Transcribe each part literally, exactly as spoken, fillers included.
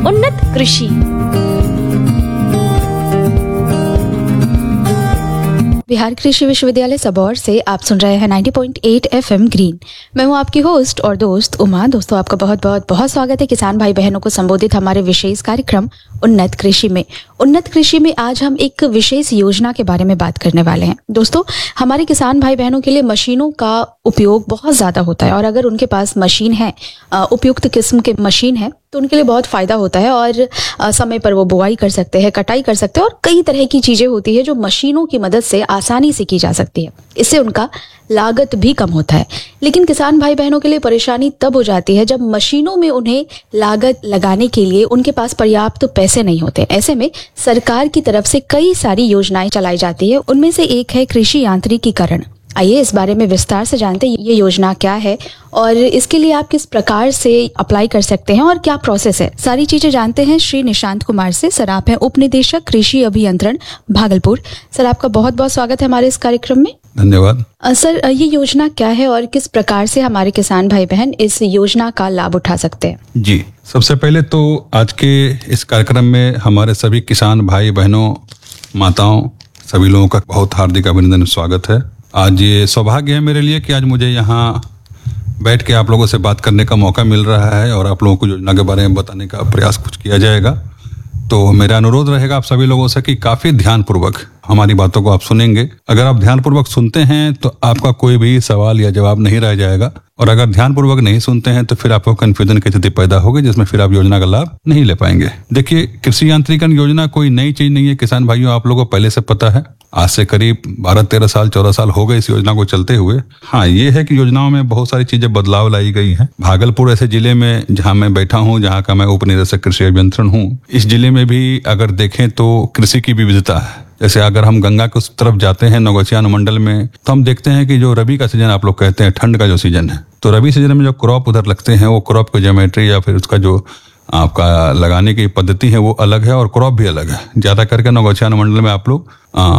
उन्नत कृषि। बिहार कृषि विश्वविद्यालय सबौर से आप सुन रहे हैं नब्बे पॉइंट आठ एफएम ग्रीन। मैं हूं आपकी होस्ट और दोस्त उमा। दोस्तों, आपका बहुत बहुत बहुत स्वागत है किसान भाई बहनों को संबोधित हमारे विशेष कार्यक्रम उन्नत कृषि में। उन्नत कृषि में आज हम एक विशेष योजना के बारे में बात करने वाले हैं। दोस्तों, हमारे किसान भाई बहनों के लिए मशीनों का उपयोग बहुत ज्यादा होता है और अगर उनके पास मशीन है, उपयुक्त किस्म के मशीन है, तो उनके लिए बहुत फायदा होता है और समय पर वो बुआई कर सकते हैं, कटाई कर सकते हैं और कई तरह की चीजें होती है जो मशीनों की मदद से आसानी से की जा सकती है। इससे उनका लागत भी कम होता है। लेकिन किसान भाई बहनों के लिए परेशानी तब हो जाती है जब मशीनों में उन्हें लागत लगाने के लिए उनके पास पर्याप्त पैसे नहीं होते। ऐसे में सरकार की तरफ से कई सारी योजनाएं चलाई जाती है। उनमें से एक है कृषि यांत्रिकीकरण। आइए इस बारे में विस्तार से जानते हैं ये योजना क्या है और इसके लिए आप किस प्रकार से अप्लाई कर सकते हैं और क्या प्रोसेस है। सारी चीजें जानते हैं श्री निशांत कुमार से। सर, आप हैं उप निदेशक कृषि अभियंत्रण भागलपुर। सर, आपका बहुत बहुत स्वागत है हमारे इस कार्यक्रम में। धन्यवाद। सर, ये योजना क्या है और किस प्रकार से हमारे किसान भाई बहन इस योजना का लाभ उठा सकते हैं? जी, सबसे पहले तो आज के इस कार्यक्रम में हमारे सभी किसान भाई बहनों, माताओं, सभी लोगों का बहुत हार्दिक अभिनंदन, स्वागत है। आज ये सौभाग्य है मेरे लिए कि आज मुझे यहाँ बैठ के आप लोगों से बात करने का मौका मिल रहा है और आप लोगों को योजना के बारे में बताने का प्रयास कुछ किया जाएगा। तो मेरा अनुरोध रहेगा आप सभी लोगों से कि काफी ध्यानपूर्वक हमारी बातों को आप सुनेंगे। अगर आप ध्यानपूर्वक सुनते हैं तो आपका कोई भी सवाल या जवाब नहीं रह जाएगा और अगर ध्यानपूर्वक नहीं सुनते हैं तो फिर आपको कंफ्यूजन की स्थिति पैदा होगी जिसमें फिर आप योजना का लाभ नहीं ले पाएंगे। देखिए, कृषि यांत्रिकीकरण योजना कोई नई चीज नहीं है किसान भाइयों, आप लोगों को पहले से पता है। आज से करीब बारह तेरह साल चौदह साल हो गए इस योजना को चलते हुए। हाँ, ये है कि योजनाओं में बहुत सारी चीजें बदलाव लाई गई हैं। भागलपुर ऐसे जिले में जहाँ मैं बैठा हूँ, जहाँ का मैं उप निदेशक कृषि अभियंत्रण हूँ, इस जिले में भी अगर देखें तो कृषि की विविधता है। जैसे अगर हम गंगा के उस तरफ जाते हैं नौगछिया अनुमंडल में, तो हम देखते हैं कि जो रबी का सीजन आप लोग कहते हैं, ठंड का जो सीजन है, तो रबी सीजन में जो क्रॉप उधर लगते हैं वो क्रॉप की ज्योमेट्री या फिर उसका जो आपका लगाने की पद्धति है वो अलग है और क्रॉप भी अलग है। ज्यादा करके नौगछिया अनुमंडल में आप लोग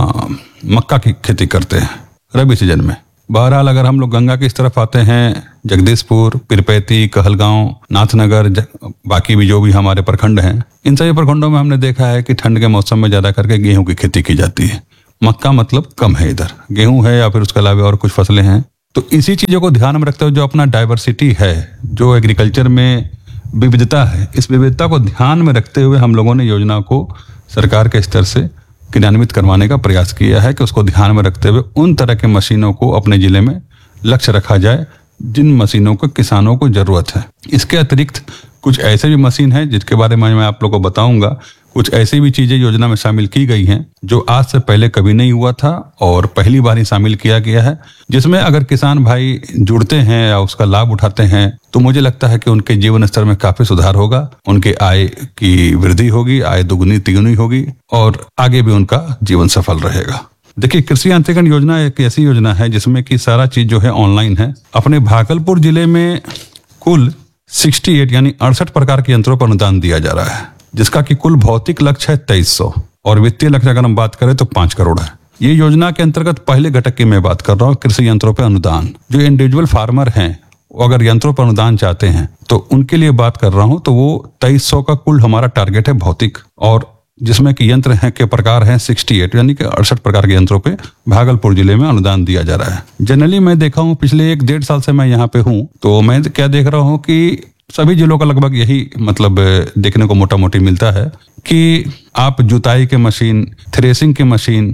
मक्का की खेती करते हैं रबी सीजन में। बहरहाल अगर हम लोग गंगा की इस तरफ आते हैं, जगदीशपुर, पिरपैती, कहलगांव, नाथनगर, बाकी भी जो भी हमारे प्रखंड हैं, इन सभी प्रखंडों में हमने देखा है कि ठंड के मौसम में ज्यादा करके गेहूं की खेती की जाती है। मक्का मतलब कम है, इधर गेहूं है या फिर उसके अलावा और कुछ फसलें हैं। तो इसी चीजों को ध्यान में रखते हुए जो अपना डाइवर्सिटी है, जो एग्रीकल्चर में विविधता है, इस विविधता को ध्यान में रखते हुए हम लोगों ने योजना को सरकार के स्तर से क्रियान्वित करवाने का प्रयास किया है कि उसको ध्यान में रखते हुए उन तरह के मशीनों को अपने जिले में लक्ष्य रखा जाए जिन मशीनों को किसानों को जरूरत है। इसके अतिरिक्त कुछ ऐसे भी मशीन है जिसके बारे में मैं आप लोगों को बताऊंगा। कुछ ऐसी भी चीजें योजना में शामिल की गई हैं जो आज से पहले कभी नहीं हुआ था और पहली बार ही शामिल किया गया है, जिसमें अगर किसान भाई जुड़ते हैं या उसका लाभ उठाते हैं तो मुझे लगता है कि उनके जीवन स्तर में काफी सुधार होगा, उनके आय की वृद्धि होगी, आय दुगुनी तिगुनी होगी और आगे भी उनका जीवन सफल रहेगा। देखिए, कृषि यांत्रिकीकरण योजना एक ऐसी योजना है जिसमें कि सारा चीज जो है ऑनलाइन है। अपने भागलपुर जिले में कुल अड़सठ यानी अड़सठ प्रकार के यंत्रों पर अनुदान दिया जा रहा है, जिसका कि कुल भौतिक लक्ष्य है तेईस सौ और वित्तीय लक्ष्य अगर हम बात करें तो पांच करोड़ है। ये योजना के अंतर्गत पहले घटक की मैं बात कर रहा हूँ, कृषि यंत्रों पर अनुदान। जो इंडिविजुअल फार्मर हैं वो अगर यंत्रों पर अनुदान चाहते हैं तो उनके लिए बात कर रहा हूँ, तो वो तेईस सौ का कुल हमारा टारगेट है भौतिक, और जिसमें कि यंत्र हैं के प्रकार हैं अड़सठ यानी कि अड़सठ प्रकार के यंत्रों पे भागलपुर जिले में अनुदान दिया जा रहा है। जनरली मैं देखा हूँ, पिछले एक डेढ़ साल से मैं यहाँ पे हूँ, तो मैं क्या देख रहा हूँ कि सभी जिलों का लगभग यही मतलब देखने को मोटा मोटी मिलता है कि आप जुताई के मशीन, थ्रेसिंग के मशीन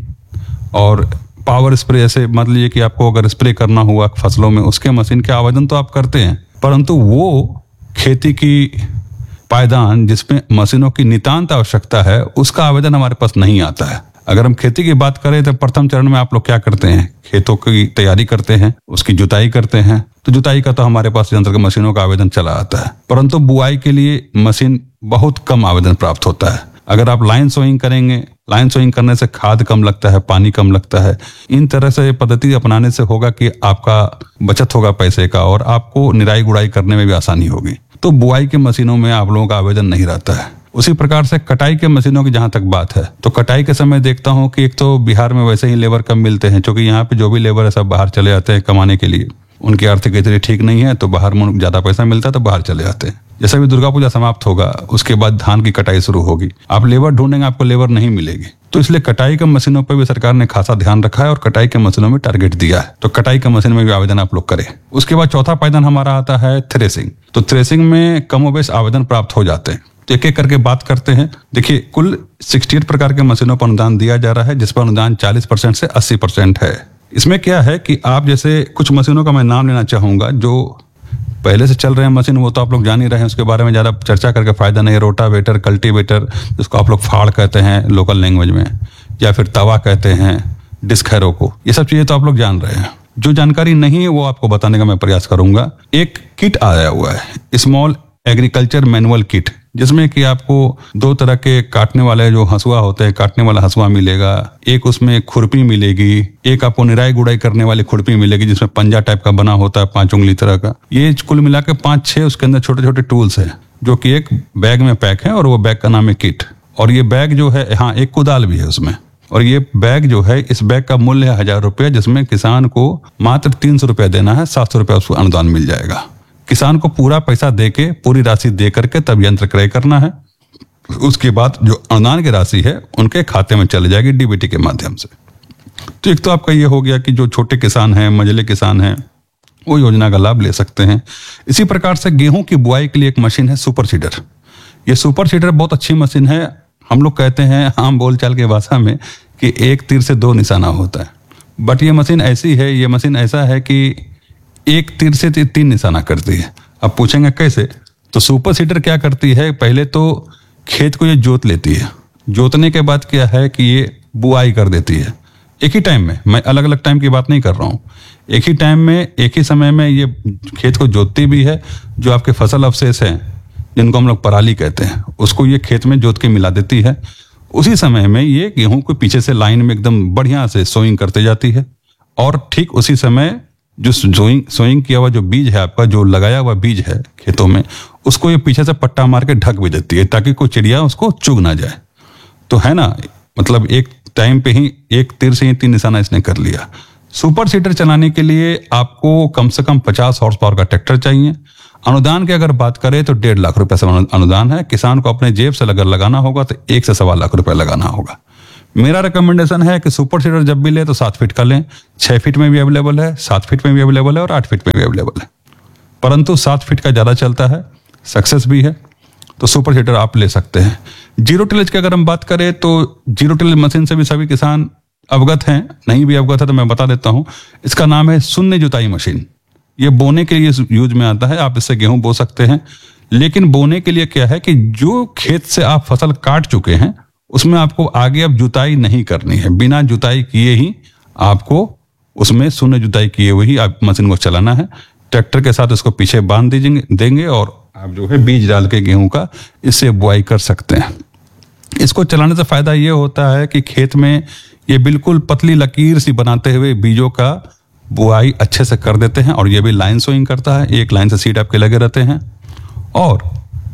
और पावर स्प्रे, ऐसे मान लीजिए कि आपको अगर स्प्रे करना हुआ फसलों में, उसके मशीन के आवेदन तो आप करते हैं, परंतु वो खेती की पायदान जिसमें मशीनों की नितांत आवश्यकता है उसका आवेदन हमारे पास नहीं आता है। अगर हम खेती की बात करें तो प्रथम चरण में आप लोग क्या करते हैं, खेतों की तैयारी करते हैं, उसकी जुताई करते हैं, तो जुताई का तो हमारे पास यंत्र के मशीनों का आवेदन चला आता है, परंतु बुआई के लिए मशीन बहुत कम आवेदन प्राप्त होता है। अगर आप लाइन सोइंग करेंगे, लाइन सोइंग करने से खाद कम लगता है, पानी कम लगता है, इन तरह से पद्धति अपनाने से होगा कि आपका बचत होगा पैसे का और आपको निराई गुड़ाई करने में भी आसानी होगी। तो बुआई के मशीनों में आप लोगों का आवेदन नहीं रहता है। उसी प्रकार से कटाई के मशीनों की जहां तक बात है, तो कटाई के समय देखता हूं कि एक तो बिहार में वैसे ही लेबर कम मिलते हैं, क्योंकि यहाँ पे जो भी लेबर है सब बाहर चले जाते हैं कमाने के लिए। उनकी आर्थिक स्थिति ठीक नहीं है तो बाहर में ज्यादा पैसा मिलता है तो बाहर चले जाते हैं। जैसे भी दुर्गा पूजा समाप्त होगा उसके बाद धान की कटाई शुरू होगी, आप लेबर ढूंढेंगे, आपको लेबर नहीं मिलेगी। तो इसलिए कटाई के मशीनों पर भी सरकार ने खासा ध्यान रखा है और कटाई के मशीनों में टारगेट दिया है, तो कटाई के मशीन में भी आवेदन आप लोग करें। उसके बाद चौथा पायदान हमारा आता है थ्रेसिंग। तो थ्रेसिंग में कमोबेश आवेदन प्राप्त हो जाते हैं। तो एक एक करके बात करते हैं। देखिए, कुल अड़सठ प्रकार के मशीनों पर अनुदान दिया जा रहा है, जिस पर अनुदान चालीस परसेंट से अस्सी परसेंट है। इसमें क्या है कि आप जैसे कुछ मशीनों का मैं नाम लेना चाहूंगा जो पहले से चल रहे हैं मशीन, वो तो आप लोग जान ही रहे हैं, उसके बारे में ज़्यादा चर्चा करके फायदा नहीं है। रोटावेटर, कल्टीवेटर, जिसको आप लोग फाड़ कहते हैं लोकल लैंग्वेज में, या फिर तवा कहते हैं, डिस्क हैरो को, ये सब चीज़ें तो आप लोग जान रहे हैं। जो जानकारी नहीं है वो आपको बताने का मैं प्रयास करूंगा। एक किट आया हुआ है, स्मॉल एग्रीकल्चर मैनुअल किट, जिसमें कि आपको दो तरह के काटने वाले जो हंसुआ होते हैं, काटने वाला हंसुआ मिलेगा, एक उसमें खुरपी मिलेगी, एक आपको निराई गुड़ाई करने वाली खुरपी मिलेगी जिसमें पंजा टाइप का बना होता है, पांच उंगली तरह का। ये कुल मिला के पांच छह उसके अंदर छोटे छोटे टूल्स हैं जो कि एक बैग में पैक है और वो बैग का नाम है किट। और ये बैग जो है, हाँ, एक कुदाल भी है उसमें। और ये बैग जो है, इस बैग का मूल्य है हजार रुपया, जिसमें किसान को मात्र तीन सौ रुपया देना है, सात सौ रुपया उसको अनुदान मिल जाएगा। किसान को पूरा पैसा देके, पूरी राशि दे करके तब यंत्र क्रय करना है। उसके बाद जो अनुदान की राशि है उनके खाते में चले जाएगी डीबीटी के माध्यम से। तो एक तो आपका ये हो गया कि जो छोटे किसान हैं, मझले किसान हैं, वो योजना का लाभ ले सकते हैं। इसी प्रकार से गेहूं की बुआई के लिए एक मशीन है सुपर सीडर। ये सुपर सीडर बहुत अच्छी मशीन है। हम लोग कहते हैं आम बोलचाल की भाषा में कि एक तीर से दो निशाना होता है, बट ये मशीन ऐसी है, ये मशीन ऐसा है कि एक तीर से तीन निशाना करती है। अब पूछेंगे कैसे? तो सुपर सीडर क्या करती है, पहले तो खेत को ये जोत लेती है। जोतने के बाद क्या है कि ये बुआई कर देती है एक ही टाइम में। मैं अलग अलग टाइम की बात नहीं कर रहा हूँ, एक ही टाइम में, एक ही समय में ये खेत को जोतती भी है। जो आपके फसल अवशेष हैं, जिनको हम लोग पराली कहते हैं, उसको ये खेत में जोत के मिला देती है। उसी समय में ये गेहूं को पीछे से लाइन में एकदम बढ़िया से सोइंग करते जाती है। और ठीक उसी समय जो सोइंग सोइंग किया हुआ जो बीज है आपका, जो लगाया हुआ बीज है खेतों में, उसको ये पीछे से पट्टा मार के ढक भी देती है ताकि कोई चिड़िया उसको चुग ना जाए। तो है ना, मतलब एक टाइम पे ही एक तीर से ही तीन निशाना इसने कर लिया। सुपर सीडर चलाने के लिए आपको कम से कम पचास हॉर्स पावर का ट्रैक्टर चाहिए। अनुदान की अगर बात करें तो डेढ़ लाख रुपए से अनुदान है। किसान को अपने जेब से अगर लगाना होगा तो एक से सवा लाख रुपए लगाना होगा। मेरा रिकमेंडेशन है कि सुपर सीडर जब भी ले तो सात फीट का लें। छह फीट में भी अवेलेबल है, सात फीट में भी अवेलेबल है और आठ फीट में भी अवेलेबल है, परंतु सात फीट का ज्यादा चलता है, सक्सेस भी है, तो सुपर सीडर आप ले सकते हैं। जीरो टिलेज की अगर हम बात करें तो जीरो टिलेज मशीन से भी सभी किसान अवगत हैं, नहीं भी अवगत है तो मैं बता देता हूं। इसका नाम है शून्य जुताई मशीन। ये बोने के लिए यूज में आता है, आप इससे गेहूं बो सकते हैं। लेकिन बोने के लिए क्या है कि जो खेत से आप फसल काट चुके हैं उसमें आपको आगे अब जुताई नहीं करनी है। बिना जुताई किए ही आपको उसमें शून्य जुताई किए हुए ही आप मशीन को चलाना है। ट्रैक्टर के साथ इसको पीछे बांध दीजिए देंगे और आप जो है बीज डाल के गेहूं का इससे बुआई कर सकते हैं। इसको चलाने से फायदा ये होता है कि खेत में ये बिल्कुल पतली लकीर सी बनाते हुए बीजों का बुआई अच्छे से कर देते हैं। और ये भी लाइन सोइंग करता है, एक लाइन से सीड आपके लगे रहते हैं। और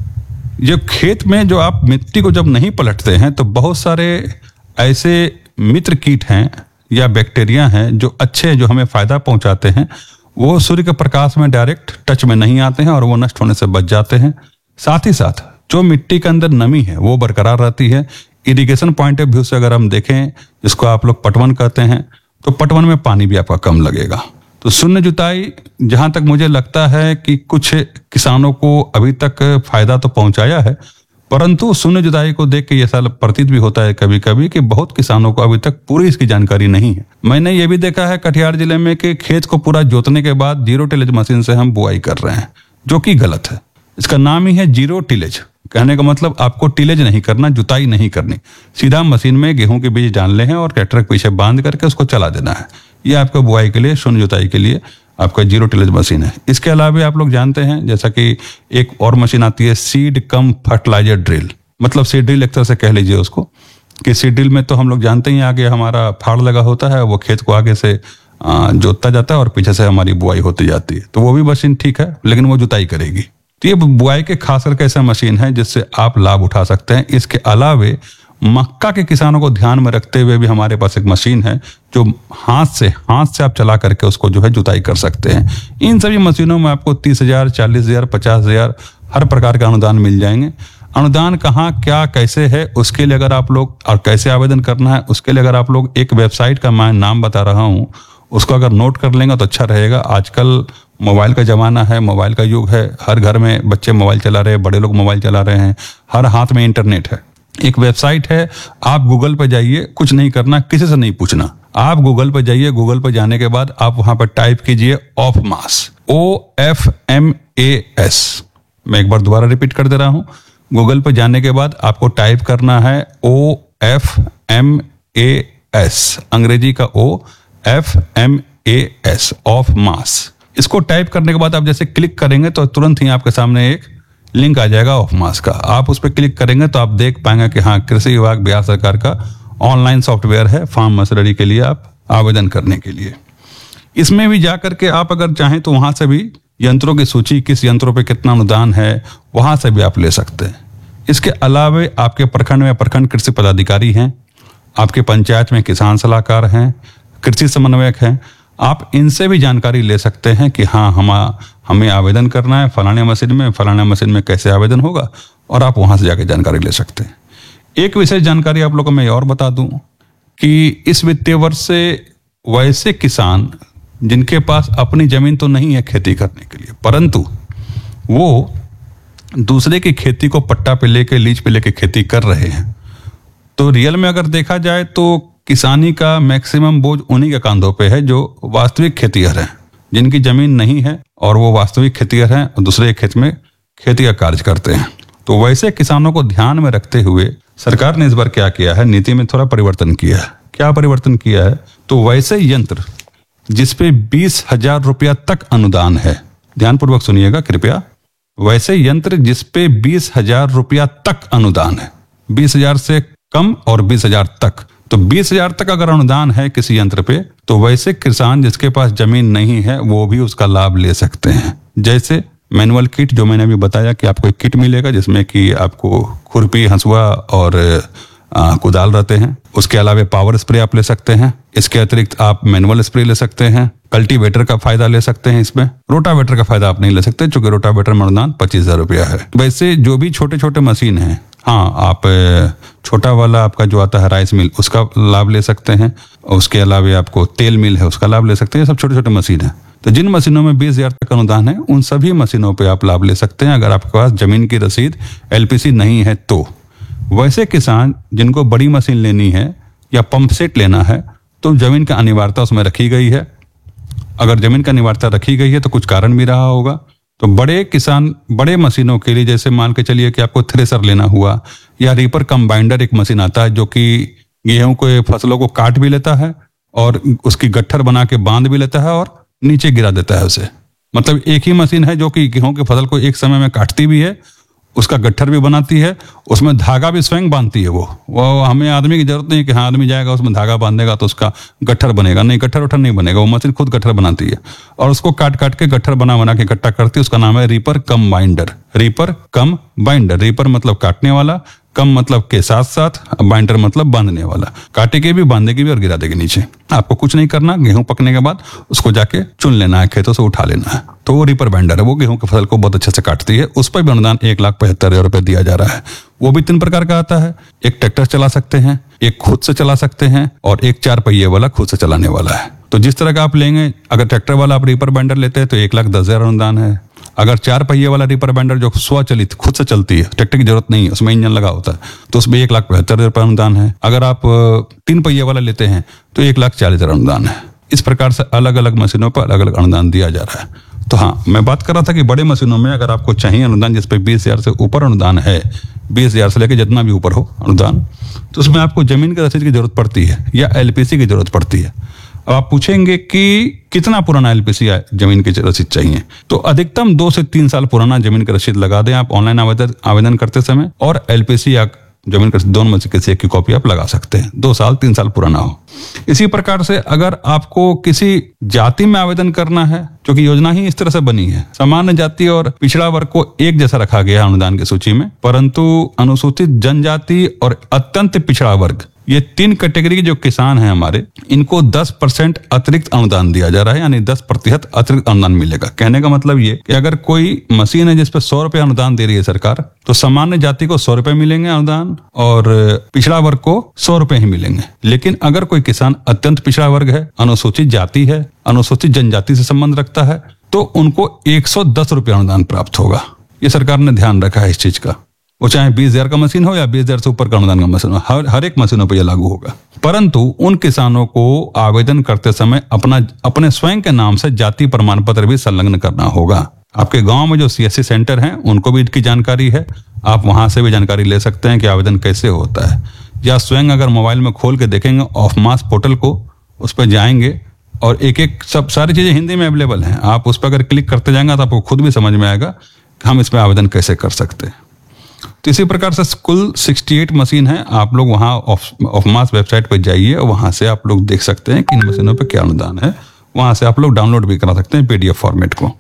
जो खेत में जो आप मिट्टी को जब नहीं पलटते हैं तो बहुत सारे ऐसे मित्र कीट हैं या बैक्टीरिया हैं जो अच्छे, जो हमें फायदा पहुंचाते हैं, वो सूर्य के प्रकाश में डायरेक्ट टच में नहीं आते हैं और वो नष्ट होने से बच जाते हैं। साथ ही साथ जो मिट्टी के अंदर नमी है वो बरकरार रहती है। इरिगेशन पॉइंट ऑफ व्यू से अगर हम देखें, जिसको आप लोग पटवन कहते हैं, तो पटवन में पानी भी आपका कम लगेगा। तो शून्य जुताई जहां तक मुझे लगता है कि कुछ किसानों को अभी तक फायदा तो पहुंचाया है, परंतु शून्य जुताई को देख के ये साल प्रतीत भी होता है कभी कभी कि बहुत किसानों को अभी तक पूरी इसकी जानकारी नहीं है। मैंने ये भी देखा है कटिहार जिले में कि खेत को पूरा जोतने के बाद जीरो टिलेज मशीन से हम बुआई कर रहे हैं, जो कि गलत है। इसका नाम ही है जीरो टिलेज। कहने का मतलब आपको टिलेज नहीं करना, जुताई नहीं करनी, सीधा मशीन में गेहूं के बीज डालने हैं और ट्रैक्टर के पीछे बांध करके उसको चला देना है। ये आपका बुआई के लिए, शून्य जुताई के लिए आपका जीरो टिलेज मशीन है। इसके अलावा आप लोग जानते हैं जैसा कि एक और मशीन आती है सीड कम फर्टिलाइजर ड्रिल, मतलब सीड ड्रिल एक तरह से कह लीजिए उसको, कि सीड ड्रिल में तो हम लोग जानते हैं आगे हमारा फाड़ लगा होता है, वो खेत को आगे से जोतता जाता है और पीछे से हमारी बुआई होती जाती है। तो वो भी मशीन ठीक है, लेकिन वो जुताई करेगी। तो ये बुआई के खास करके ऐसा मशीन है जिससे आप लाभ उठा सकते हैं। इसके अलावे मक्का के किसानों को ध्यान में रखते हुए भी हमारे पास एक मशीन है जो हाथ से हाथ से आप चला करके उसको जो है जुताई कर सकते हैं। इन सभी मशीनों में आपको तीस हजार चालीस हजार पचास हजार हर प्रकार का अनुदान मिल जाएंगे। अनुदान कहाँ क्या कैसे है उसके लिए अगर आप लोग और कैसे आवेदन करना है उसके लिए अगर आप लोग एक वेबसाइट का मैं नाम बता रहा हूँ उसको अगर नोट कर लेंगे तो अच्छा रहेगा। आजकल मोबाइल का जमाना है, मोबाइल का युग है, हर घर में बच्चे मोबाइल चला रहे हैं, बड़े लोग मोबाइल चला रहे हैं, हर हाथ में इंटरनेट है। एक वेबसाइट है, आप गूगल पे जाइए, कुछ नहीं करना, किसी से नहीं पूछना, आप गूगल पे जाइए। गूगल पे जाने के बाद आप वहां पर टाइप कीजिए of mass, O F M A S. मैं एक बार दोबारा रिपीट कर दे रहा हूं। गूगल पे जाने के बाद आपको टाइप करना है O F M A S, अंग्रेजी का O F M A S, of mass. इसको टाइप करने के बाद आप जैसे क्लिक करेंगे तो तुरंत ही आपके सामने एक लिंक आ जाएगा ऑफ मास का। आप उस पर क्लिक करेंगे तो आप देख पाएंगे कि हाँ, कृषि विभाग बिहार सरकार का ऑनलाइन सॉफ्टवेयर है फार्म मशीनरी के लिए आप आवेदन करने के लिए। इसमें भी जा करके आप अगर चाहें तो वहां से भी यंत्रों की सूची, किस यंत्रों पे कितना अनुदान है, वहां से भी आप ले सकते हैं। इसके अलावे आपके प्रखंड में प्रखंड कृषि पदाधिकारी हैं, आपके पंचायत में किसान सलाहकार हैं, कृषि समन्वयक हैं, आप इनसे भी जानकारी ले सकते हैं कि हाँ हम हमें आवेदन करना है फलाने मशीन में, फलाने मशीन में कैसे आवेदन होगा, और आप वहां से जाकर जानकारी ले सकते हैं। एक विशेष जानकारी आप लोगों को मैं और बता दूं कि इस वित्तीय वर्ष से वैसे किसान जिनके पास अपनी जमीन तो नहीं है खेती करने के लिए, परंतु वो दूसरे की खेती को पट्टा पे लेके, लीज पे लेके खेती कर रहे हैं, तो रियल में अगर देखा जाए तो किसानी का मैक्सिमम बोझ उन्हीं के कांधों पे है जो वास्तविक खेतीहर हैं, जिनकी जमीन नहीं है और वो वास्तविक खेतीहर हैं और दूसरे खेत में खेती का कार्य करते हैं। तो वैसे किसानों को ध्यान में रखते हुए सरकार ने इस बार क्या किया है, नीति में थोड़ा परिवर्तन किया है। क्या परिवर्तन किया है, तो वैसे यंत्र जिसपे बीस हजार रुपया तक अनुदान है, ध्यानपूर्वक सुनिएगा कृपया, वैसे यंत्र जिसपे बीस हजार रुपया तक अनुदान है, बीस हजार से कम और बीस हजार तक, तो बीस हजार तक अगर अनुदान है किसी यंत्र पे तो वैसे किसान जिसके पास जमीन नहीं है वो भी उसका लाभ ले सकते हैं। जैसे मैनुअल किट, जो मैंने अभी बताया कि आपको एक किट मिलेगा जिसमें कि आपको खुरपी, हंसुआ और आ, कुदाल रहते हैं। उसके अलावा पावर स्प्रे आप ले सकते हैं। इसके अतिरिक्त आप मैनुअल स्प्रे ले सकते हैं। कल्टीवेटर का फायदा ले सकते हैं। इसमें रोटावेटर का फायदा आप नहीं ले सकते क्योंकि रोटावेटर में अनुदान पच्चीस हजार रुपया है। वैसे जो भी छोटे छोटे मशीन है, हाँ, आप छोटा वाला आपका जो आता है राइस मिल, उसका लाभ ले सकते हैं। उसके अलावा आपको तेल मिल है, उसका लाभ ले सकते हैं। सब छोटे छोटे मशीन है। तो जिन मशीनों में बीस हजार तक अनुदान है उन सभी मशीनों पे आप लाभ ले सकते हैं अगर आपके पास जमीन की रसीद एलपीसी नहीं है तो। वैसे किसान जिनको बड़ी मशीन लेनी है या पंप सेट लेना है तो जमीन का अनिवार्यता उसमें रखी गई है। अगर जमीन का अनिवार्यता रखी गई है तो कुछ कारण भी रहा होगा। तो बड़े किसान बड़े मशीनों के लिए, जैसे मान के चलिए कि आपको थ्रेसर लेना हुआ या रीपर कंबाइंडर एक मशीन आता है जो कि गेहूं को, फसलों को काट भी लेता है और उसकी गट्ठर बना के बांध भी लेता है और नीचे गिरा देता है उसे। मतलब एक ही मशीन है जो कि गेहूं की फसल को एक समय में काटती भी है, उसका गट्ठर भी बनाती है, उसमें धागा भी स्वयं बांधती है। वो वो हमें आदमी की जरूरत नहीं है कि हाँ आदमी जाएगा उसमें धागा बांधेगा तो उसका गट्ठर बनेगा। नहीं, गट्ठर वट्ठर नहीं बनेगा, वो मशीन खुद गट्ठर बनाती है और उसको काट काट के गट्ठर बना बना के इकट्ठा करती है। उसका नाम है रीपर कम बाइंडर। रीपर कम बाइंडर। रीपर मतलब काटने वाला, कम मतलब के साथ साथ, बाइंडर मतलब बांधने वाला। काटेगी भी, बांधेगी भी और गिरा देगी नीचे। आपको कुछ नहीं करना, गेहूं पकने के बाद उसको जाके चुन लेना है, खेतों से उठा लेना है। तो वो रीपर बाइंडर है, वो गेहूं की फसल को बहुत अच्छे से काटती है। उस पर भी अनुदान एक लाख पचहत्तर हजार रुपये दिया जा रहा है। वो भी तीन प्रकार का आता है। एक ट्रैक्टर चला सकते हैं, एक खुद से चला सकते हैं और एक चार पहिए वाला खुद से चलाने वाला है। तो जिस तरह का आप लेंगे, अगर ट्रैक्टर वाला आप रीपर बाइंडर लेते हैं तो एक लाख दस हजार अनुदान है। अगर चार पहिए वाला रीपर बाइंडर जो स्वचलित खुद से चलती है, ट्रैक्टर की जरूरत नहीं है, उसमें इंजन लगा होता है, तो उसमें एक लाख पचहत्तर हजार रुपये अनुदान है। अगर आप तीन पहिए वाला लेते हैं तो एक लाख चालीस हजार अनुदान है। इस प्रकार से अलग अलग मशीनों पर अलग अलग अनुदान दिया जा रहा है। तो हाँ, मैं बात कर रहा था कि बड़े मशीनों में अगर आपको चाहिए अनुदान जिसपे बीस हजार से ऊपर अनुदान है, बीस हजार से लेकर जितना भी ऊपर हो अनुदान, तो उसमें आपको जमीन की रसीद की जरूरत पड़ती है या एलपीसी की जरूरत पड़ती है। अब आप पूछेंगे कि कितना पुराना एलपीसी जमीन की रसीद चाहिए, तो अधिकतम दो से तीन साल पुराना जमीन की रसीद लगा दें आप ऑनलाइन आवेदन आवेदन करते समय, और एलपीसी या जमीन का दोनों में से किसी एक की कॉपी आप लगा सकते हैं, दो साल तीन साल पुराना हो। इसी प्रकार से अगर आपको किसी जाति में आवेदन करना है, क्योंकि योजना ही इस तरह से बनी है, सामान्य जाति और पिछड़ा वर्ग को एक जैसा रखा गया है अनुदान की सूची में, परंतु अनुसूचित जनजाति और अत्यंत पिछड़ा वर्ग, ये तीन कैटेगरी के जो किसान हैं हमारे, इनको दस परसेंट अतिरिक्त अनुदान दिया जा रहा है, यानी दस प्रतिशत अतिरिक्त अनुदान मिलेगा। कहने का मतलब ये कि अगर कोई मशीन है जिस पे सौ रुपए अनुदान दे रही है सरकार, तो सामान्य जाति को सौ रुपए मिलेंगे अनुदान और पिछड़ा वर्ग को सौ रुपए ही मिलेंगे। लेकिन अगर कोई किसान अत्यंत पिछड़ा वर्ग है, अनुसूचित जाति है, अनुसूचित जनजाति से संबंध रखता है, तो उनको एक सौ दस रुपए अनुदान प्राप्त होगा। ये सरकार ने ध्यान रखा है इस चीज का। वो चाहे बीस हजार का मशीन हो या बीस हजार से ऊपर का अनुदान का मशीन हो, हर हर एक मशीनों पर यह लागू होगा। परंतु उन किसानों को आवेदन करते समय अपना अपने स्वयं के नाम से जाति प्रमाण पत्र भी संलग्न करना होगा। आपके गांव में जो सीएससी सेंटर हैं उनको भी इसकी जानकारी है, आप वहां से भी जानकारी ले सकते हैं कि आवेदन कैसे होता है। या स्वयं अगर मोबाइल में खोल के देखेंगे ऑफ मास पोर्टल को, उस पर जाएंगे और एक एक सब सारी चीजें हिंदी में अवेलेबल हैं। आप उस पर अगर क्लिक करते जाएंगे तो आपको खुद भी समझ में आएगा कि हम इस पर आवेदन कैसे कर सकते हैं। तो इसी प्रकार से कुल अड़सठ मशीन है। आप लोग वहाँ ऑफ मास वेबसाइट पर जाइए और वहाँ से आप लोग देख सकते हैं कि इन मशीनों पे क्या अनुदान है। वहाँ से आप लोग डाउनलोड भी करा सकते हैं पीडीएफ फॉर्मेट को।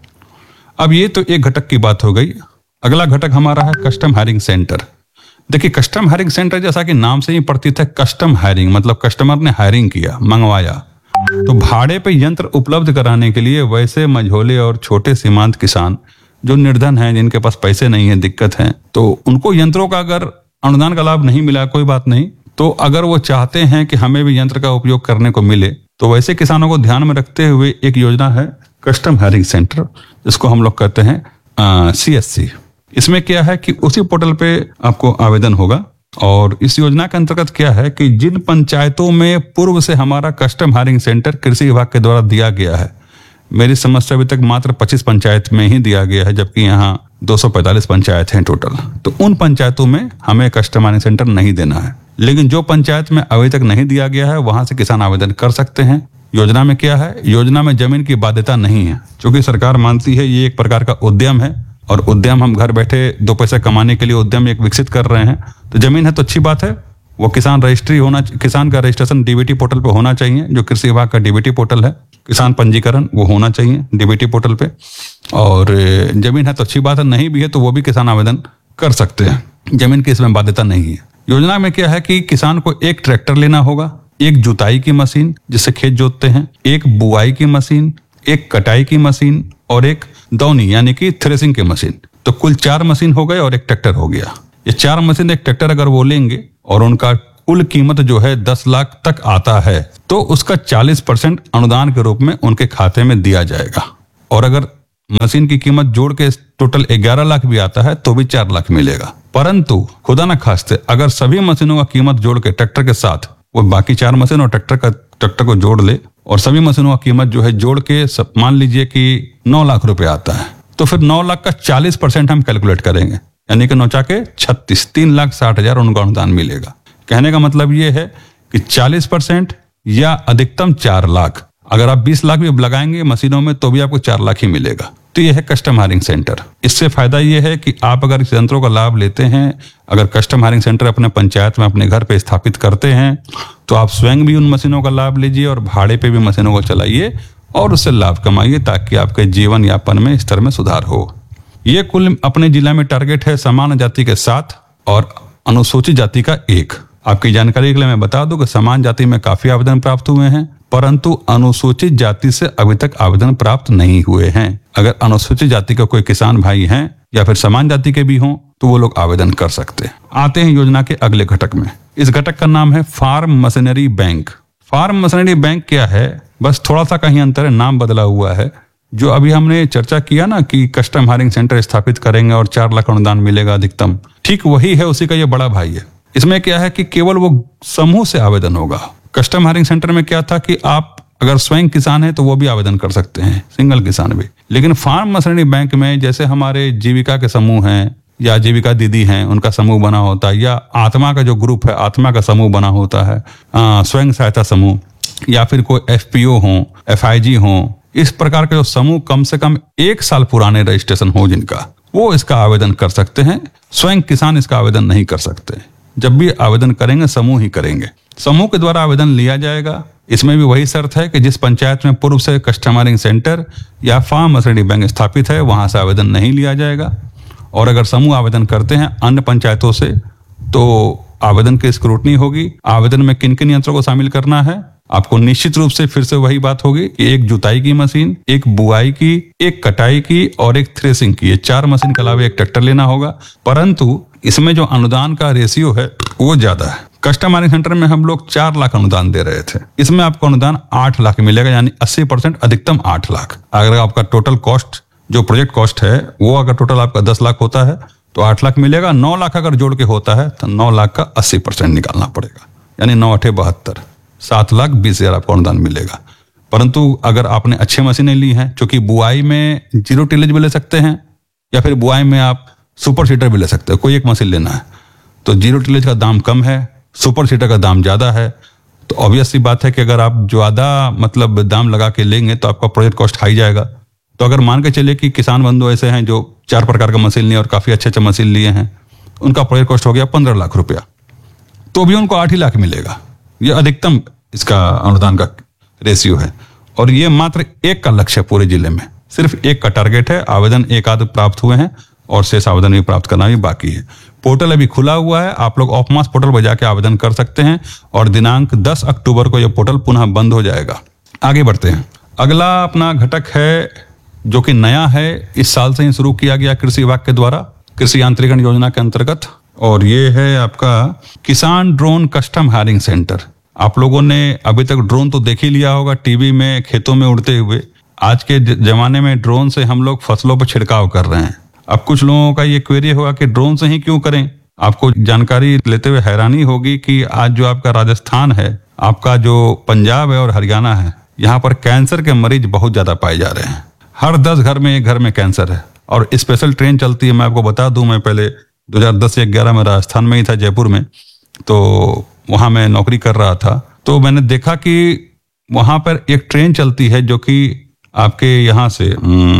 अब ये तो एक घटक की बात हो गई। अगला घटक हमारा है कस्टम हायरिंग सेंटर। देखिए, कस्टम हायरिंग सेंटर जैसा कि नाम से ही प्रतीत है, कस्टम हायरिंग मतलब कस्टमर ने हायरिंग किया, मंगवाया। तो भाड़े पे यंत्र उपलब्ध कराने के लिए वैसे मझोले और छोटे सीमांत किसान जो निर्धन हैं, जिनके पास पैसे नहीं है, दिक्कत है, तो उनको यंत्रों का अगर अनुदान का लाभ नहीं मिला कोई बात नहीं, तो अगर वो चाहते हैं कि हमें भी यंत्र का उपयोग करने को मिले, तो वैसे किसानों को ध्यान में रखते हुए एक योजना है कस्टम हायरिंग सेंटर, जिसको हम लोग कहते हैं सी एस सी। इसमें क्या है कि उसी पोर्टल पे आपको आवेदन होगा। और इस योजना के अंतर्गत क्या है कि जिन पंचायतों में पूर्व से हमारा कस्टम हायरिंग सेंटर कृषि विभाग के द्वारा दिया गया है, मेरी समझ से अभी तक मात्र पच्चीस पंचायत में ही दिया गया है, जबकि यहाँ दो सौ पैंतालीस पंचायत हैं टोटल। तो उन पंचायतों में हमें कस्टम हायरिंग सेंटर नहीं देना है। लेकिन जो पंचायत में अभी तक नहीं दिया गया है, वहां से किसान आवेदन कर सकते हैं। योजना में क्या है, योजना में जमीन की बाध्यता नहीं है, क्योंकि सरकार मानती है ये एक प्रकार का उद्यम है और उद्यम हम घर बैठे दो पैसे कमाने के लिए उद्यम एक विकसित कर रहे हैं। तो जमीन है तो अच्छी बात है। वो किसान रजिस्ट्री होना, किसान का रजिस्ट्रेशन डीबीटी पोर्टल पे होना चाहिए, जो कृषि विभाग का डीबीटी पोर्टल है, किसान पंजीकरण वो होना चाहिए डीबीटी पोर्टल पे। और जमीन है तो अच्छी बात है, नहीं भी है तो वो भी किसान आवेदन कर सकते हैं, जमीन की इसमें बाध्यता नहीं है। योजना में क्या है कि किसान को एक ट्रैक्टर लेना होगा, एक जुताई की मशीन जिससे खेत जोतते हैं, एक बुआई की मशीन, एक कटाई की मशीन और एक दौनी यानी कि थ्रेसिंग की मशीन। तो कुल चार मशीन हो गए और एक ट्रैक्टर हो गया। ये चार मशीन एक ट्रैक्टर अगर वो लेंगे और उनका कुल कीमत जो है दस लाख तक आता है, तो उसका चालीस परसेंट अनुदान के रूप में उनके खाते में दिया जाएगा। और अगर मशीन की कीमत जोड़ के टोटल ग्यारह लाख भी आता है तो भी चार लाख मिलेगा। परंतु खुदा न खास्ते अगर सभी मशीनों का कीमत जोड़ के ट्रैक्टर के साथ वो बाकी चार मशीन और ट्रैक्टर का ट्रैक्टर को जोड़ ले और सभी मशीनों का कीमत जो है जोड़ के मान लीजिए कि नौ लाख रुपए आता है, तो फिर नौ लाख का चालीस परसेंट हम कैलकुलेट करेंगे, यानी कि नौचा के छत्तीस तीन लाख साठ हजार उनको अनुदान मिलेगा। कहने का मतलब ये है कि चालीस परसेंट या अधिकतम चार लाख, अगर आप बीस लाख भी लगाएंगे मशीनों में तो भी आपको चार लाख ही मिलेगा। तो यह है कस्टम हायरिंग सेंटर। इससे फायदा यह है कि आप अगर इस यंत्रों का लाभ लेते हैं, अगर कस्टम हायरिंग सेंटर अपने पंचायत में अपने घर पे स्थापित करते हैं, तो आप स्वयं भी उन मशीनों का लाभ लीजिए और भाड़े पे भी मशीनों को चलाइए और उससे लाभ कमाइए, ताकि आपके जीवन यापन में स्तर में सुधार हो। ये कुल अपने जिला में टारगेट है सामान्य जाति के सात और अनुसूचित जाति का एक। आपकी जानकारी के लिए मैं बता दूं कि समान जाति में काफी आवेदन प्राप्त हुए हैं, परंतु अनुसूचित जाति से अभी तक आवेदन प्राप्त नहीं हुए हैं। अगर अनुसूचित जाति का कोई किसान भाई हैं या फिर समान जाति के भी हों तो वो लोग आवेदन कर सकते हैं। आते हैं योजना के अगले घटक में। इस घटक का नाम है farm machinery bank. Farm machinery bank क्या है, बस थोड़ा सा कहीं अंतर है, नाम बदला हुआ है। जो अभी हमने चर्चा किया ना कि कस्टम हायरिंग सेंटर स्थापित करेंगे और चार लाख अनुदान मिलेगा अधिकतम, ठीक वही है, उसी का ये बड़ा भाई है। इसमें क्या है कि केवल वो समूह से आवेदन होगा। कस्टम हायरिंग सेंटर में क्या था कि आप अगर स्वयं किसान है तो वो भी आवेदन कर सकते हैं, सिंगल किसान भी। लेकिन फार्म मशीनरी बैंक में जैसे हमारे जीविका के समूह हैं या जीविका दीदी हैं, उनका समूह बना होता है, या आत्मा का जो ग्रुप है आत्मा का समूह बना होता है, स्वयं सहायता समूह, या फिर कोई एफ पी ओ हो, एफ आई जी हो, इस प्रकार के जो समूह कम से कम एक साल पुराने रजिस्ट्रेशन हो जिनका, वो इसका आवेदन कर सकते हैं। स्वयं किसान इसका आवेदन नहीं कर सकते। जब भी आवेदन करेंगे समूह ही करेंगे। समूह के द्वारा आवेदन लिया जाएगा। इसमें भी वही शर्त है कि जिस पंचायत में पूर्व से कस्टमरिंग सेंटर या फार्म मर्सिडीज बैंक स्थापित है वहां से आवेदन नहीं लिया जाएगा। और अगर समूह आवेदन करते हैं अन्य पंचायतों से तो आवेदन की स्क्रूटनी होगी। आवेदन में किन किन यंत्रों को शामिल करना है, आपको निश्चित रूप से फिर से वही बात होगी कि एक जुताई की मशीन, एक बुआई की, एक कटाई की और एक थ्रेसिंग की, ये चार मशीन के अलावा एक ट्रैक्टर लेना होगा। परंतु इसमें जो अनुदान का रेशियो है वो ज्यादा है। कस्टमरिंग सेंटर में हम लोग चार लाख अनुदान दे रहे थे, इसमें आपको अनुदान आठ लाख मिलेगा, यानी अस्सी परसेंट अधिकतम आठ लाख। अगर आपका टोटल कॉस्ट जो प्रोजेक्ट कॉस्ट है वो अगर टोटल आपका दस लाख होता है तो आठ लाख मिलेगा। नौ लाख अगर जोड़ के होता है तो नौ लाख का अस्सी परसेंट निकालना पड़ेगा, यानी नौ अठे बहत्तर, सात लाख बीस हजार आपको अनुदान मिलेगा। परंतु अगर आपने अच्छे मशीनें ली हैं, क्योंकि बुआई में जीरो टिलेज भी ले सकते हैं या फिर बुआई में आप सुपर सीटर भी ले सकते हैं, कोई एक मशीन लेना है तो जीरो टिलेज का दाम कम है, सुपर सीटर का दाम ज्यादा है। तो ऑब्वियस सी बात है कि अगर आप ज्यादा मतलब दाम लगा के लेंगे तो आपका प्रोजेक्ट कॉस्ट हाई जाएगा। तो अगर मान के चले कि किसान बंधु ऐसे हैं जो चार प्रकार का मशीन लिए और काफी अच्छे अच्छे मशीन लिए हैं, उनका प्रोजेक्ट कॉस्ट हो गया पंद्रह लाख रुपया, तो भी उनको आठ ही लाख मिलेगा। ये अधिकतम इसका अनुदान का रेशियो है। और ये मात्र एक का लक्ष्य है पूरे जिले में, सिर्फ एक का टारगेट है। आवेदन एक आध प्राप्त हुए हैं और शेष आवेदन भी प्राप्त करना भी बाकी है। पोर्टल अभी खुला हुआ है, आप लोग ऑफमास पोर्टल पर जाके आवेदन कर सकते हैं और दिनांक दस अक्टूबर को यह पोर्टल पुनः बंद हो जाएगा। आगे बढ़ते हैं। अगला अपना घटक है जो कि नया है, इस साल से ही शुरू किया गया कृषि विभाग के द्वारा कृषि यांत्रिकरण योजना के अंतर्गत, और ये है आपका किसान ड्रोन कस्टम हायरिंग सेंटर। आप लोगों ने अभी तक ड्रोन तो देख ही लिया होगा टीवी में खेतों में उड़ते हुए। आज के जमाने में ड्रोन से हम लोग फसलों पर छिड़काव कर रहे हैं। अब कुछ लोगों का ये क्वेरी होगा कि ड्रोन से ही क्यों करें। आपको जानकारी लेते हुए हैरानी होगी कि आज जो आपका राजस्थान है, आपका जो पंजाब है और हरियाणा है, यहाँ पर कैंसर के मरीज बहुत ज्यादा पाए जा रहे हैं। हर दस घर में एक घर में कैंसर है। और स्पेशल ट्रेन चलती है, मैं आपको बता दूं, मैं पहले दो हज़ार दस या ग्यारह में राजस्थान में ही था, जयपुर में, तो वहां मैं नौकरी कर रहा था। तो मैंने देखा कि वहां पर एक ट्रेन चलती है जो कि आपके यहाँ से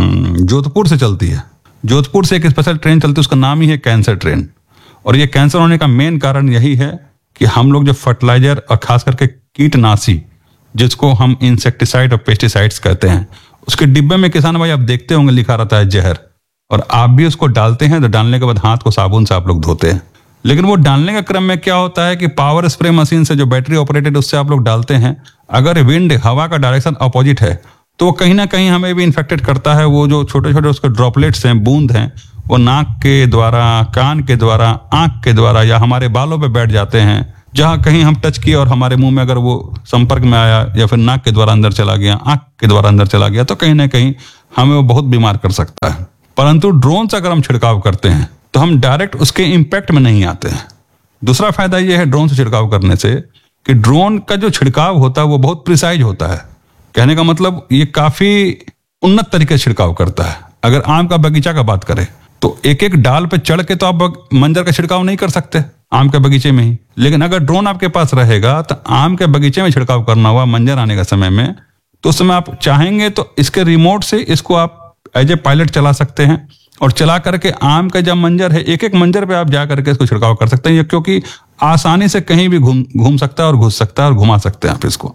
जोधपुर से चलती है। जोधपुर से एक स्पेशल ट्रेन चलती है, उसका नाम ही है कैंसर ट्रेन। और ये कैंसर होने का मेन कारण यही है कि हम लोग जो फर्टिलाइजर और खास करके कीटनाशी, जिसको हम इंसेक्टिसाइड और पेस्टिसाइड्स कहते हैं, उसके डिब्बे में किसान भाई आप देखते होंगे लिखा रहता है जहर, और आप भी उसको डालते हैं तो डालने के बाद हाथ को साबुन से आप लोग धोते हैं। लेकिन वो डालने के क्रम में क्या होता है कि पावर स्प्रे मशीन से जो बैटरी ऑपरेटेड उससे आप लोग डालते हैं, अगर विंड हवा का डायरेक्शन अपोजिट है तो वो कहीं ना कहीं हमें भी इन्फेक्टेड करता है। वो जो छोटे छोटे उसके ड्रॉपलेट्स हैं, बूंद हैं, वो नाक के द्वारा, कान के द्वारा, आंख के द्वारा या हमारे बालों पे बैठ जाते हैं। जहां कहीं हम टच किए और हमारे मुंह में अगर वो संपर्क में आया या फिर नाक के द्वारा अंदर चला गया, आंख के द्वारा अंदर चला गया, तो कहीं ना कहीं हमें वो बहुत बीमार कर सकता है। परंतु ड्रोन से अगर हम छिड़काव करते हैं तो हम डायरेक्ट उसके इम्पैक्ट में नहीं आते हैं। दूसरा फायदा यह है ड्रोन से छिड़काव करने से कि ड्रोन का जो छिड़काव होता है वो बहुत प्रिसाइज होता है। कहने का मतलब ये काफी उन्नत तरीके से छिड़काव करता है। अगर आम का बगीचा का बात करें तो एक एक डाल पे चढ़ के तो आप मंजर का छिड़काव नहीं कर सकते आम के बगीचे में ही, लेकिन अगर ड्रोन आपके पास रहेगा तो आम के बगीचे में छिड़काव करना हुआ मंजर आने का समय में, तो उस समय आप चाहेंगे तो इसके रिमोट से इसको आप एज ए पायलट चला सकते हैं और चला करके आम का जब मंजर है एक एक मंजर पे आप जा करके इसको छिड़काव कर सकते हैं, क्योंकि आसानी से कहीं भी घूम घूम सकता है और घुस सकता है और घुमा सकते हैं आप इसको।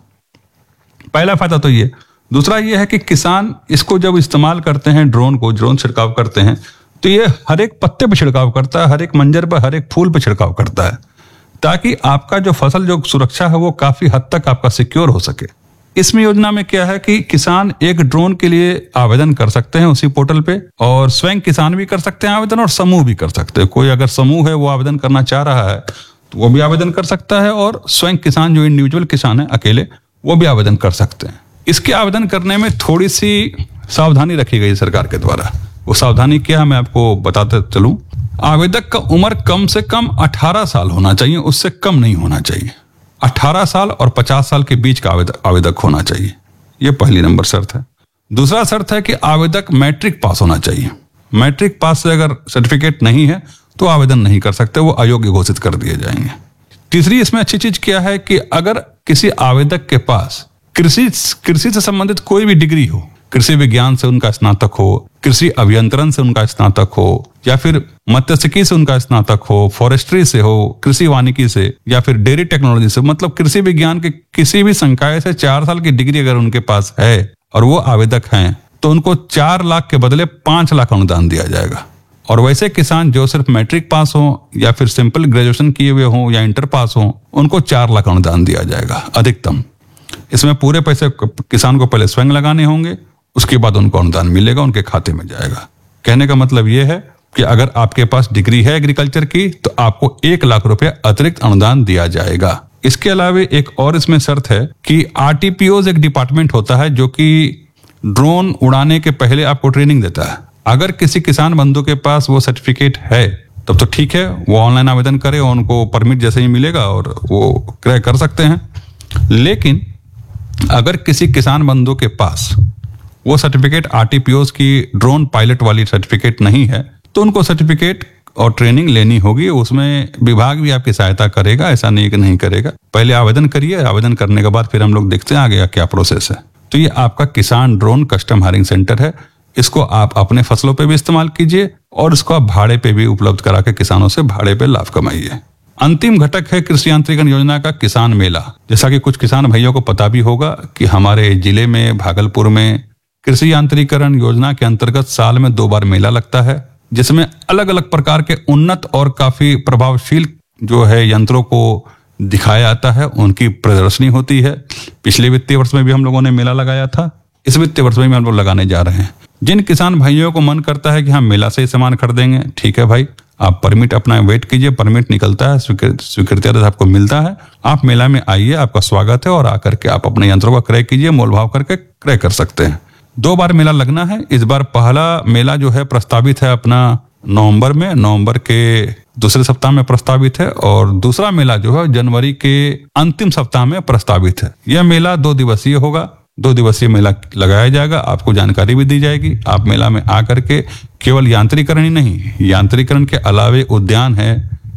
पहला फायदा तो ये। दूसरा ये है कि किसान इसको जब इस्तेमाल करते हैं, ड्रोन को ड्रोन छिड़काव करते हैं, तो ये हर एक पत्ते पे छिड़काव करता है, हर एक मंजर पर, हर एक फूल पे छिड़काव करता है, ताकि आपका जो फसल जो सुरक्षा है वो काफी हद तक आपका सिक्योर हो सके। इसमें योजना में क्या है कि किसान एक ड्रोन के लिए आवेदन कर सकते हैं उसी पोर्टल पे, और स्वयं किसान भी कर सकते हैं आवेदन और समूह भी कर सकते हैं। कोई अगर समूह है वो आवेदन करना चाह रहा है तो वो भी आवेदन कर सकता है, और स्वयं किसान जो इंडिविजुअल किसान है अकेले वो भी आवेदन कर सकते हैं। इसके आवेदन करने में थोड़ी सी सावधानी रखी गई सरकार के द्वारा। वो सावधानी क्या है मैं आपको बताते चलूं। आवेदक का उम्र कम से कम अठारह साल होना चाहिए, उससे कम नहीं होना चाहिए। अठारह साल और पचास साल के बीच का आवेदक आवेदक होना चाहिए, ये पहली नंबर शर्त है। दूसरा शर्त है कि आवेदक मैट्रिक पास होना चाहिए। मैट्रिक पास से अगर सर्टिफिकेट नहीं है तो आवेदन नहीं कर सकते, वो अयोग्य घोषित कर दिए जाएंगे। तीसरी इसमें अच्छी चीज क्या है कि अगर किसी आवेदक के पास कृषि कृषि से संबंधित कोई भी डिग्री हो, कृषि विज्ञान से उनका स्नातक हो, कृषि अभियंत्रण से उनका स्नातक हो, या फिर मत्स्यिकी से उनका स्नातक हो, फॉरेस्ट्री से हो, कृषि वानिकी से, या फिर डेयरी टेक्नोलॉजी से, मतलब कृषि विज्ञान के किसी भी संकाय से चार साल की डिग्री अगर उनके पास है और वो आवेदक हैं, तो उनको चार लाख के बदले पांच लाख अनुदान दिया जाएगा। और वैसे किसान जो सिर्फ मैट्रिक पास हो या फिर सिंपल ग्रेजुएशन किए हुए हों या इंटर पास हों, उनको चार लाख अनुदान दिया जाएगा अधिकतम। इसमें पूरे पैसे किसान को पहले स्वयं लगाने होंगे, उसके बाद उनको अनुदान मिलेगा, उनके खाते में जाएगा। कहने का मतलब यह है कि अगर आपके पास डिग्री है एग्रीकल्चर की तो आपको एक लाख रुपए अतिरिक्त अनुदान दिया जाएगा। इसके अलावा एक और इसमें शर्त है कि आरटीपीओज एक डिपार्टमेंट होता है जो कि ड्रोन उड़ाने के पहले आपको ट्रेनिंग देता है। अगर किसी किसान बंधु के पास वो सर्टिफिकेट है तब तो ठीक है, वो ऑनलाइन आवेदन करे और उनको परमिट जैसे ही मिलेगा और वो क्रय कर सकते हैं। लेकिन अगर किसी किसान बंधु के पास वो सर्टिफिकेट आरटीपीओज की ड्रोन पायलट वाली सर्टिफिकेट नहीं है तो उनको सर्टिफिकेट और ट्रेनिंग लेनी होगी। उसमें विभाग भी आपकी सहायता करेगा, ऐसा नहीं कि नहीं करेगा। पहले आवेदन करिए, आवेदन करने के बाद फिर हम लोग देखते हैं आगे क्या प्रोसेस है। तो ये आपका किसान ड्रोन कस्टम हायरिंग सेंटर है। इसको आप अपने फसलों पे भी इस्तेमाल कीजिए और इसको आप भाड़े पे भी उपलब्ध करा के किसानों से भाड़े पे लाभ कमाइए। अंतिम घटक है कृषि यांत्रिकरण योजना का किसान मेला। जैसा कि कुछ किसान भाइयों को पता भी होगा कि हमारे जिले में भागलपुर में कृषि यांत्रिकरण योजना के अंतर्गत साल में दो बार मेला लगता है, जिसमें अलग अलग प्रकार के उन्नत और काफी प्रभावशील जो है यंत्रों को दिखाया जाता है, उनकी प्रदर्शनी होती है। पिछले वित्तीय वर्ष में भी हम लोगों ने मेला लगाया था, इस वित्तीय वर्ष में भी हम लोग लगाने जा रहे हैं। जिन किसान भाइयों को मन करता है कि हम मेला से ही सामान खरीदेंगे, ठीक है भाई, आप परमिट अपना वेट कीजिए, परमिट निकलता है, स्वीकृति आदेश आपको मिलता है, आप मेला में आइए, आपका स्वागत है और आकर के आप अपने यंत्रों का क्रय कीजिए, मोल भाव करके क्रय कर सकते हैं। दो बार मेला लगना है। इस बार पहला मेला जो है प्रस्तावित है अपना नवंबर में, नवंबर के दूसरे सप्ताह में प्रस्तावित है, और दूसरा मेला जो है जनवरी के अंतिम सप्ताह में प्रस्तावित है। यह मेला दो दिवसीय होगा, दो दिवसीय मेला लगाया जाएगा, आपको जानकारी भी दी जाएगी। आप मेला में आकर के केवल यांत्रिकरण ही नहीं, यांत्रिकरण के अलावे उद्यान है,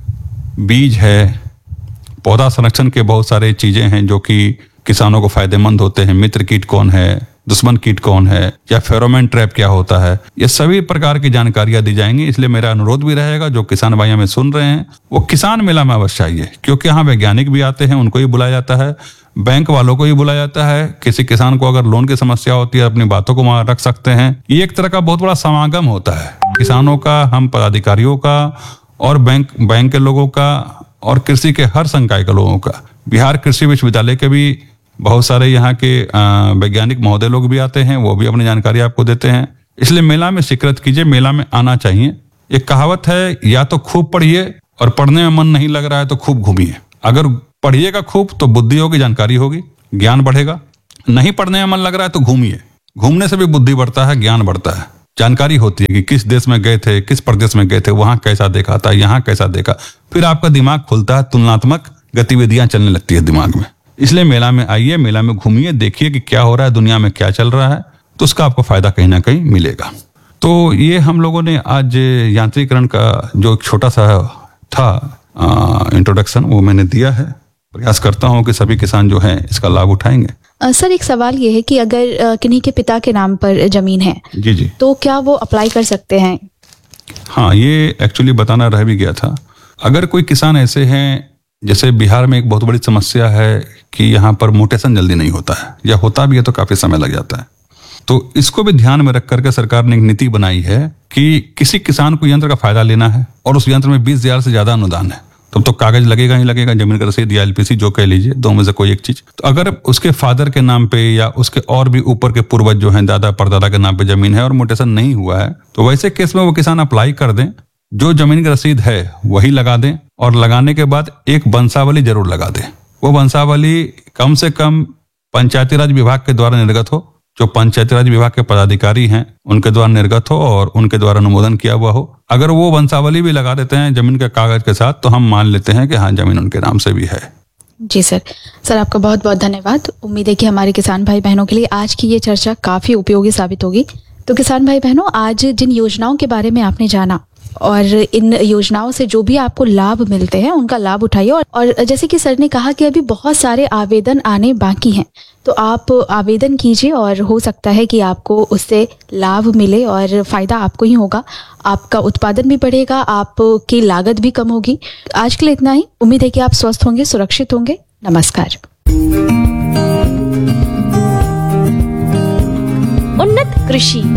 बीज है, पौधा संरक्षण के बहुत सारे चीजें हैं जो कि किसानों को फायदेमंद होते हैं। मित्र कीट कौन है, दुश्मन कीट कौन है, या फेरोमोन ट्रैप क्या होता है, ये सभी प्रकार की जानकारियां दी जाएंगी। इसलिए मेरा अनुरोध भी रहेगा जो किसान भाई हमें सुन रहे हैं वो किसान मेला में अवश्य आइए, क्योंकि यहाँ वैज्ञानिक भी आते हैं, उनको ही बुलाया जाता है, बैंक वालों को ही बुलाया जाता है। किसी किसान को अगर लोन की समस्या होती है, अपनी बातों को वहां रख सकते हैं। ये एक तरह का बहुत बड़ा समागम होता है किसानों का, हम पदाधिकारियों का, और बैंक बैंक के लोगों का, और कृषि के हर संकाय के लोगों का। बिहार कृषि विश्वविद्यालय के भी बहुत सारे यहाँ के वैज्ञानिक महोदय लोग भी आते हैं, वो भी अपनी जानकारी आपको देते हैं। इसलिए मेला में स्वीकृत कीजिए, मेला में आना चाहिए। एक कहावत है, या तो खूब पढ़िए और पढ़ने में मन नहीं लग रहा है तो खूब घूमिए। अगर पढ़िएगा खूब तो बुद्धि होगी, जानकारी होगी, ज्ञान बढ़ेगा। नहीं पढ़ने में मन लग रहा है तो घूमिए, घूमने से भी बुद्धि बढ़ता है, ज्ञान बढ़ता है, जानकारी होती है कि किस देश में गए थे, किस प्रदेश में गए थे, वहां कैसा देखा था, यहाँ कैसा देखा। फिर आपका दिमाग खुलता है, तुलनात्मक गतिविधियां चलने लगती है दिमाग में। इसलिए मेला में आइए, मेला में घूमिए, देखिए कि क्या हो रहा है, दुनिया में क्या चल रहा है, तो उसका आपको फायदा कहीं ना कहीं मिलेगा। तो ये हम लोगों ने आज यांत्रिकरण का जो एक छोटा सा था इंट्रोडक्शन वो मैंने दिया है। प्रयास करता हूं कि सभी किसान जो हैं इसका लाभ उठाएंगे। आ, सर एक सवाल ये है कि अगर आ, किन्हीं के पिता के नाम पर जमीन है जी जी तो क्या वो अप्लाई कर सकते हैं? हाँ, ये एक्चुअली बताना रह भी गया था। अगर कोई किसान ऐसे हैं, जैसे बिहार में एक बहुत बड़ी समस्या है कि यहाँ पर म्यूटेशन जल्दी नहीं होता है, या होता भी है तो काफी समय लग जाता है, तो इसको भी ध्यान में रख करके सरकार ने एक नीति बनाई है कि किसी किसान को यंत्र का फायदा लेना है और उस यंत्र में बीस हजार से ज्यादा अनुदान है, तब तो, तो कागज लगेगा ही लगेगा, जमीन का रसीद या एलपीसी जो कह लीजिए, दो में से कोई एक चीज। तो अगर उसके फादर के नाम पे या उसके और भी ऊपर के पूर्वज जो हैं, दादा परदादा के नाम पे जमीन है और म्यूटेशन नहीं हुआ है, तो वैसे केस में वो किसान अप्लाई कर दें, जो जमीन की रसीद है वही लगा दें, और लगाने के बाद एक वंशावली जरूर लगा दें। वो वंशावली कम से कम पंचायती राज विभाग के द्वारा निर्गत हो, जो पंचायती राज विभाग के पदाधिकारी हैं उनके द्वारा निर्गत हो और उनके द्वारा अनुमोदन किया हुआ हो। अगर वो वंशावली भी लगा देते हैं जमीन के कागज के साथ, तो हम मान लेते हैं कि हाँ, जमीन उनके नाम से भी है। जी सर, सर आपका बहुत बहुत धन्यवाद। उम्मीद है कि हमारे किसान भाई बहनों के लिए आज की ये चर्चा काफी उपयोगी साबित होगी। तो किसान भाई बहनों, आज जिन योजनाओं के बारे में आपने जाना और इन योजनाओं से जो भी आपको लाभ मिलते हैं उनका लाभ उठाइए। और, और जैसे कि सर ने कहा कि अभी बहुत सारे आवेदन आने बाकी हैं, तो आप आवेदन कीजिए और हो सकता है कि आपको उससे लाभ मिले और फ़ायदा आपको ही होगा। आपका उत्पादन भी बढ़ेगा, आपकी लागत भी कम होगी। आज के लिए इतना ही। उम्मीद है कि आप स्वस्थ होंगे, सुरक्षित होंगे। नमस्कार। उन्नत कृषि